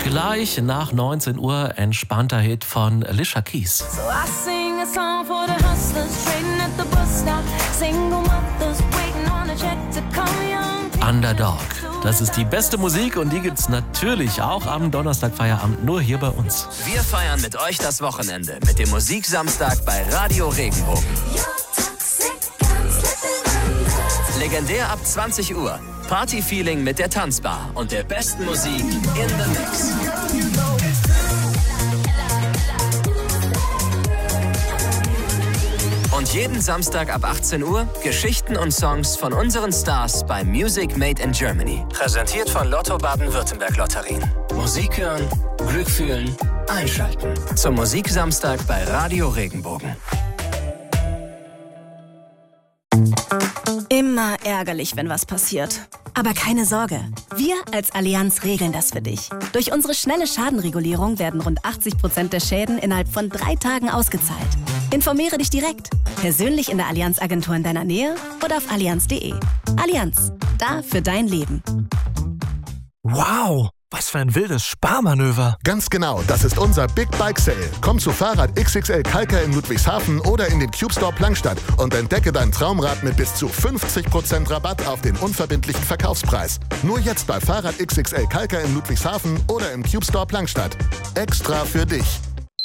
Gleich nach 19 Uhr entspannter Hit von Alicia Keys. So I sing a song for the hustlers trading at the bus stop. Single mothers waiting on a check to come young. Underdog. Das ist die beste Musik und die gibt's natürlich auch am Donnerstagfeierabend nur hier bei uns. Wir feiern mit euch das Wochenende mit dem Musiksamstag bei Radio Regenbogen. Legendär ab 20 Uhr. Partyfeeling mit der Tanzbar und der besten Musik in the Mix. Und jeden Samstag ab 18 Uhr Geschichten und Songs von unseren Stars bei Music Made in Germany. Präsentiert von Lotto Baden-Württemberg Lotterien. Musik hören, Glück fühlen, einschalten. Zum Musiksamstag bei Radio Regenbogen. Immer ärgerlich, wenn was passiert. Aber keine Sorge, wir als Allianz regeln das für dich. Durch unsere schnelle Schadenregulierung werden rund 80% der Schäden innerhalb von 3 Tagen ausgezahlt. Informiere dich direkt, persönlich in der Allianz-Agentur in deiner Nähe oder auf allianz.de. Allianz, da für dein Leben. Wow, was für ein wildes Sparmanöver. Ganz genau, das ist unser Big Bike Sale. Komm zu Fahrrad XXL Kalka in Ludwigshafen oder in den Cube Store Plankstadt und entdecke dein Traumrad mit bis zu 50% Rabatt auf den unverbindlichen Verkaufspreis. Nur jetzt bei Fahrrad XXL Kalka in Ludwigshafen oder im Cube Store Plankstadt. Extra für dich.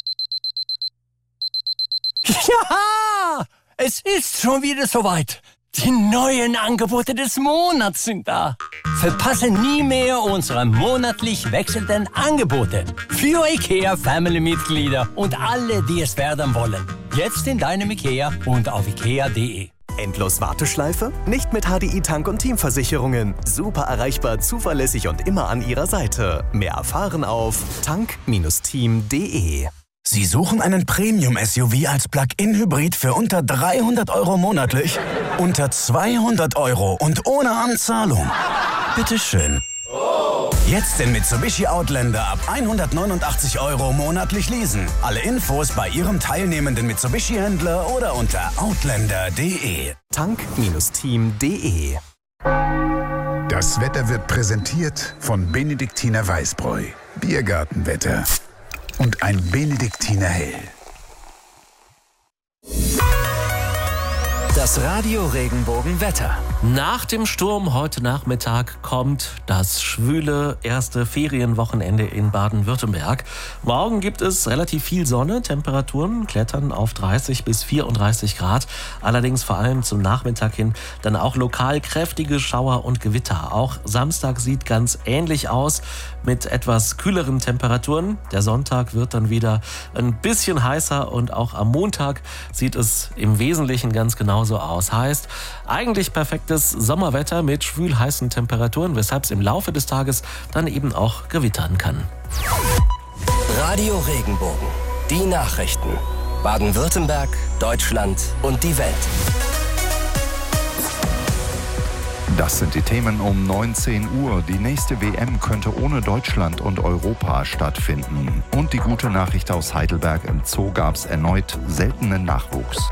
Ja, es ist schon wieder soweit. Die neuen Angebote des Monats sind da. Verpasse nie mehr unsere monatlich wechselnden Angebote. Für IKEA-Family-Mitglieder und alle, die es werden wollen. Jetzt in deinem IKEA und auf ikea.de. Endlos Warteschleife? Nicht mit HDI Tank- und Teamversicherungen. Super erreichbar, zuverlässig und immer an Ihrer Seite. Mehr erfahren auf tank-team.de. Sie suchen einen Premium-SUV als Plug-in-Hybrid für unter 300 € monatlich? Unter 200 € und ohne Anzahlung? Bitteschön. Jetzt den Mitsubishi Outlander ab 189 € monatlich leasen. Alle Infos bei Ihrem teilnehmenden Mitsubishi-Händler oder unter outlander.de. tank-team.de. Das Wetter wird präsentiert von Benediktiner Weißbräu. Biergartenwetter. Und ein Benediktiner Hell. Das Radio Regenbogen Wetter. Nach dem Sturm heute Nachmittag kommt das schwüle erste Ferienwochenende in Baden-Württemberg. Morgen gibt es relativ viel Sonne, Temperaturen klettern auf 30 bis 34 Grad. Allerdings vor allem zum Nachmittag hin dann auch lokal kräftige Schauer und Gewitter. Auch Samstag sieht ganz ähnlich aus mit etwas kühleren Temperaturen. Der Sonntag wird dann wieder ein bisschen heißer und auch am Montag sieht es im Wesentlichen ganz genauso aus. Heißt, eigentlich perfektes Sommerwetter mit schwül heißen Temperaturen, weshalb es im Laufe des Tages dann eben auch gewittern kann. Radio Regenbogen. Die Nachrichten. Baden-Württemberg, Deutschland und die Welt. Das sind die Themen um 19 Uhr. Die nächste WM könnte ohne Deutschland und Europa stattfinden. Und die gute Nachricht aus Heidelberg: im Zoo gab es erneut seltenen Nachwuchs.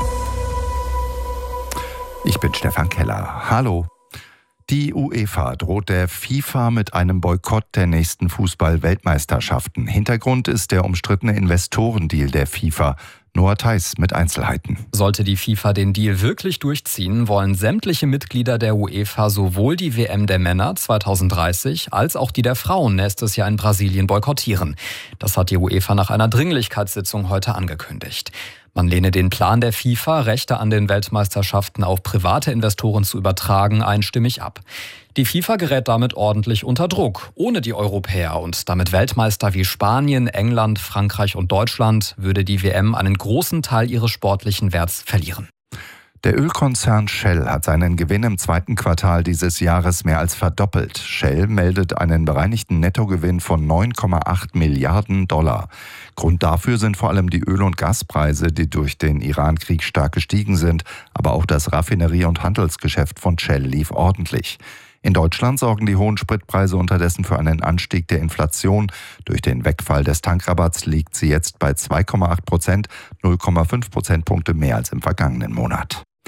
Ich bin Stefan Keller. Hallo. Die UEFA droht der FIFA mit einem Boykott der nächsten Fußball-Weltmeisterschaften. Hintergrund ist der umstrittene Investorendeal der FIFA. Noah Theis mit Einzelheiten. Sollte die FIFA den Deal wirklich durchziehen, wollen sämtliche Mitglieder der UEFA sowohl die WM der Männer 2030 als auch die der Frauen nächstes Jahr in Brasilien boykottieren. Das hat die UEFA nach einer Dringlichkeitssitzung heute angekündigt. Man lehne den Plan der FIFA, Rechte an den Weltmeisterschaften auf private Investoren zu übertragen, einstimmig ab. Die FIFA gerät damit ordentlich unter Druck. Ohne die Europäer und damit Weltmeister wie Spanien, England, Frankreich und Deutschland würde die WM einen großen Teil ihres sportlichen Werts verlieren. Der Ölkonzern Shell hat seinen Gewinn im zweiten Quartal dieses Jahres mehr als verdoppelt. Shell meldet einen bereinigten Nettogewinn von 9,8 Milliarden $. Grund dafür sind vor allem die Öl- und Gaspreise, die durch den Iran-Krieg stark gestiegen sind. Aber auch das Raffinerie- und Handelsgeschäft von Shell lief ordentlich. In Deutschland sorgen die hohen Spritpreise unterdessen für einen Anstieg der Inflation. Durch den Wegfall des Tankrabatts liegt sie jetzt bei 2,8%, 0,5 Prozentpunkte mehr als im vergangenen Monat.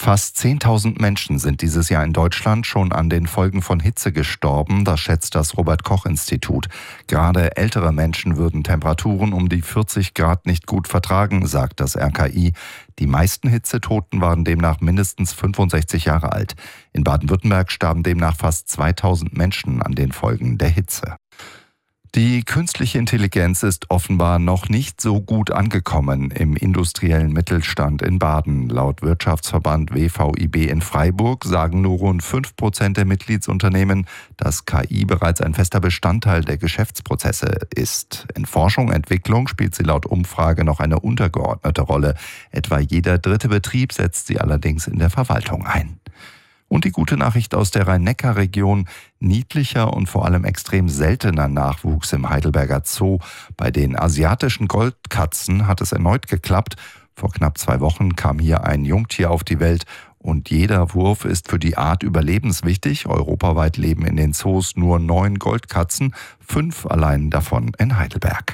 Fast 10.000 Menschen sind dieses Jahr in Deutschland schon an den Folgen von Hitze gestorben, das schätzt das Robert-Koch-Institut. Gerade ältere Menschen würden Temperaturen um die 40 Grad nicht gut vertragen, sagt das RKI. Die meisten Hitzetoten waren demnach mindestens 65 Jahre alt. In Baden-Württemberg starben demnach fast 2.000 Menschen an den Folgen der Hitze. Die künstliche Intelligenz ist offenbar noch nicht so gut angekommen im industriellen Mittelstand in Baden. Laut Wirtschaftsverband WVIB in Freiburg sagen nur rund 5% der Mitgliedsunternehmen, dass KI bereits ein fester Bestandteil der Geschäftsprozesse ist. In Forschung und Entwicklung spielt sie laut Umfrage noch eine untergeordnete Rolle. Etwa jeder dritte Betrieb setzt sie allerdings in der Verwaltung ein. Und die gute Nachricht aus der Rhein-Neckar-Region: niedlicher und vor allem extrem seltener Nachwuchs im Heidelberger Zoo. Bei den asiatischen Goldkatzen hat es erneut geklappt. Vor knapp 2 Wochen kam hier ein Jungtier auf die Welt und jeder Wurf ist für die Art überlebenswichtig. Europaweit leben in den Zoos nur 9 Goldkatzen, 5 allein davon in Heidelberg.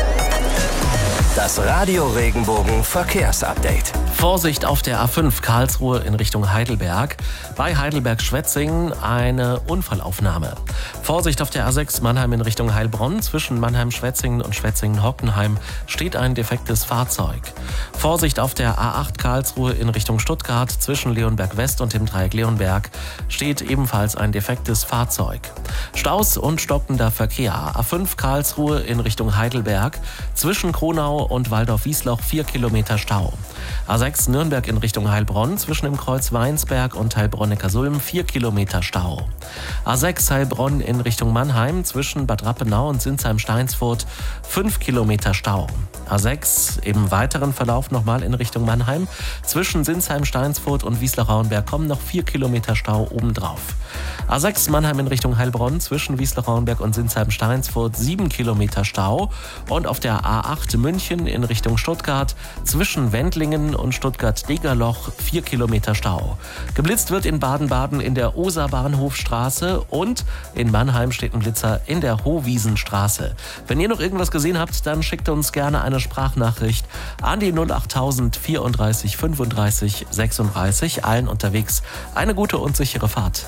Das Radio Regenbogen Verkehrsupdate. Vorsicht auf der A5 Karlsruhe in Richtung Heidelberg. Bei Heidelberg-Schwetzingen eine Unfallaufnahme. Vorsicht auf der A6 Mannheim in Richtung Heilbronn. Zwischen Mannheim-Schwetzingen und Schwetzingen-Hockenheim steht ein defektes Fahrzeug. Vorsicht auf der A8 Karlsruhe in Richtung Stuttgart. Zwischen Leonberg-West und dem Dreieck Leonberg steht ebenfalls ein defektes Fahrzeug. Staus und stockender Verkehr. A5 Karlsruhe in Richtung Heidelberg. Zwischen Kronau und Waldorf-Wiesloch 4 Kilometer Stau. A6 Nürnberg in Richtung Heilbronn, zwischen dem Kreuz Weinsberg und Heilbronn-Neckarsulm 4 Kilometer Stau. A6 Heilbronn in Richtung Mannheim, zwischen Bad Rappenau und Sinsheim-Steinsfurt 5 Kilometer Stau. A6 im weiteren Verlauf nochmal in Richtung Mannheim, zwischen Sinsheim-Steinsfurt und Wiesloch-Rauenberg kommen noch 4 Kilometer Stau obendrauf. A6 Mannheim in Richtung Heilbronn, zwischen Wiesloch-Rauenberg und Sinsheim-Steinsfurt 7 Kilometer Stau. Und auf der A8 München in Richtung Stuttgart, zwischen Wendlingen und Stuttgart-Degerloch 4 Kilometer Stau. Geblitzt wird in Baden-Baden in der Oser-Bahnhofstraße und in Mannheim steht ein Blitzer in der Hohwiesenstraße. Wenn ihr noch irgendwas gesehen habt, dann schickt uns gerne eine Sprachnachricht an die 08000 34 35 36. Allen unterwegs eine gute und sichere Fahrt.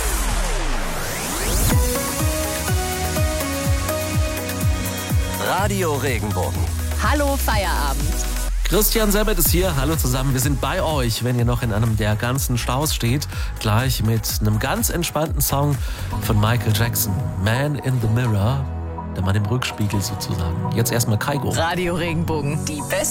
Radio Regenbogen. Hallo Feierabend. Christian Sebet ist hier. Hallo zusammen. Wir sind bei euch, wenn ihr noch in einem der ganzen Staus steht. Gleich mit einem ganz entspannten Song von Michael Jackson. Man in the Mirror. Der Mann im Rückspiegel sozusagen. Jetzt erstmal Kaigo. Radio Regenbogen. Die beste